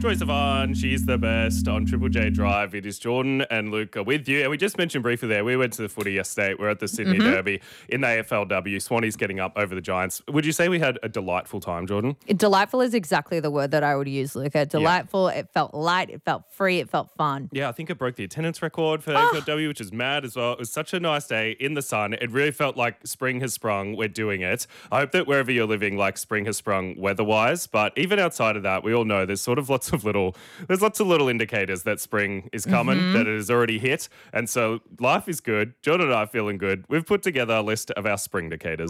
Joy Savon, she's the best on Triple J Drive. It is Jordan and Luca with you. And we just mentioned briefly there, we went to the footy yesterday. We're at the Sydney Derby in the AFLW. Swanee's getting up over the Giants. Would you say we had a delightful time, Jordan? Delightful is exactly the word that I would use, Luca. Delightful. Yeah. It felt light. It felt free. It felt fun. Yeah, I think it broke the attendance record for the AFLW, which is mad as well. It was such a nice day in the sun. It really felt like spring has sprung. We're doing it. I hope that wherever you're living, like spring has sprung weather-wise. But even outside of that, we all know there's sort of lots of little indicators that spring is coming, that it has already hit. And so life is good. Jordan and I are feeling good. We've put together a list of our spring indicators.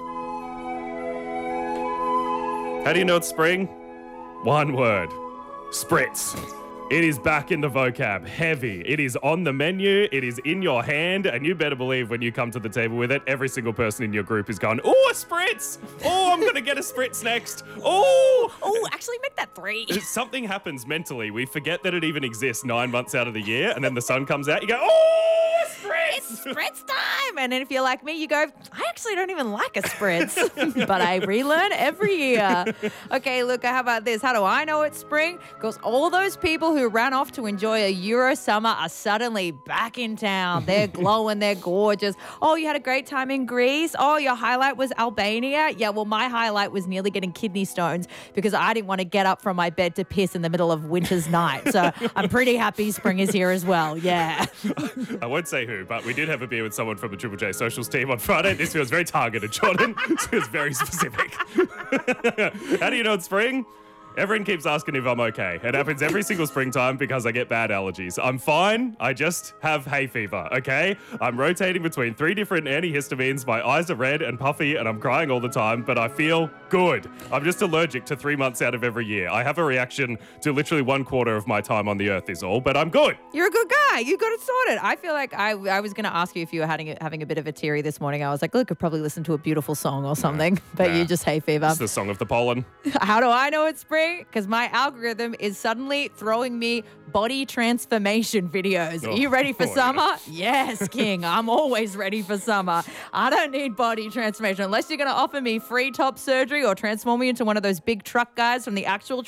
How do you know it's spring? One word. Spritz. It is back in the vocab, heavy. It is on the menu, it is in your hand, and you better believe when you come to the table with it, every single person in your group is going, oh, a spritz! Oh, I'm going to get a spritz next. Oh, actually make that 3. Something happens mentally. We forget that it even exists 9 months out of the year, and then the sun comes out, you go, oh, a spritz! It's spritz time! And then if you're like me, you go, I actually don't even like a spritz, but I relearn every year. Okay, Luca, how about this? How do I know it's spring? Because all those people who ran off to enjoy a Euro summer are suddenly back in town. They're glowing, they're gorgeous. Oh, you had a great time in Greece? Oh, your highlight was Albania? Yeah, well, my highlight was nearly getting kidney stones because I didn't want to get up from my bed to piss in the middle of winter's night. So I'm pretty happy spring is here as well, yeah. I won't say who, but we did have a beer with someone from the Triple J Socials team on Friday. This feels very targeted, Jordan. This feels very specific. How do you know it's spring? Everyone keeps asking if I'm okay. It happens every single springtime because I get bad allergies. I'm fine. I just have hay fever, okay? I'm rotating between 3 different antihistamines. My eyes are red and puffy and I'm crying all the time, but I feel good. I'm just allergic to 3 months out of every year. I have a reaction to literally 1/4 of my time on the earth is all, but I'm good. You're a good guy. You got it sorted. I feel like I was going to ask you if you were having a bit of a teary this morning. I was like, look, I could probably listen to a beautiful song or something, but you just hay fever. It's the song of the pollen. How do I know it's spring? Because my algorithm is suddenly throwing me body transformation videos. Are you ready for summer? Yes, King. I'm always ready for summer. I don't need body transformation unless you're going to offer me free top surgery or transform me into one of those big truck guys from the actual